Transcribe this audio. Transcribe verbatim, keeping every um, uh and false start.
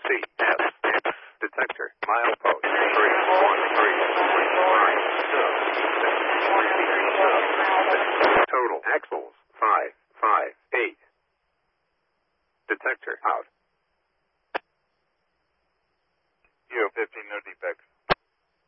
C S. Detector, milepost, three one three five sub six. Total axles, five five eight. Detector, out. U fifteen, no defects.